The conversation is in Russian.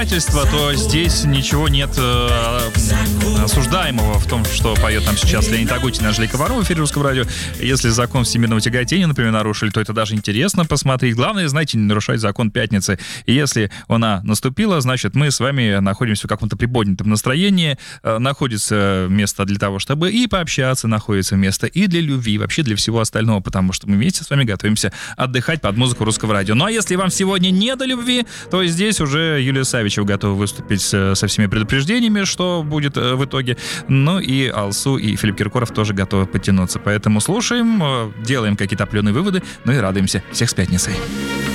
то здесь ничего нет осуждаемого в том, что поет там сейчас Леонид Агутин и Анжелика Варум в эфире Русского радио. Если закон всемирного тяготения, например, нарушили, то это даже интересно посмотреть. Главное, знаете, не нарушать закон пятницы. И если она наступила, значит, мы с вами находимся в каком-то приподнятом настроении, находится место для того, чтобы и пообщаться, находится место и для любви, вообще для всего остального, потому что мы вместе с вами готовимся отдыхать под музыку Русского радио. Ну а если вам сегодня не до любви, то здесь уже Юлия Савичева готовы выступить со всеми предупреждениями, что будет в итоге. Ну и Алсу, и Филипп Киркоров тоже готовы подтянуться. Поэтому слушаем, делаем какие-то определенные выводы, ну и радуемся. Всех с пятницей.